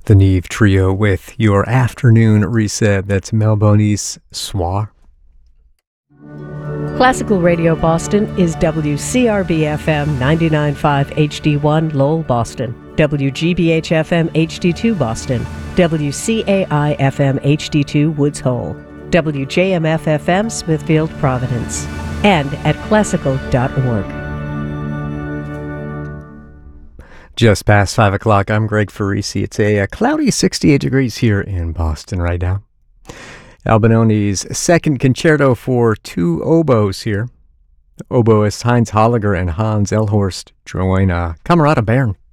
The Neve Trio with your afternoon reset. That's Melbourne's Soir. Classical Radio Boston is WCRB-FM 99.5 HD1 Lowell, Boston, WGBH-FM HD2 Boston, WCAI-FM HD2 Woods Hole, WJMF-FM Smithfield, Providence, and at classical.org. Just past 5 o'clock, I'm Greg Farisi. It's a cloudy 68 degrees here in Boston right now. Albinone's second concerto for two oboes here. Oboists Heinz Holliger and Hans Elhorst join Camerata Bern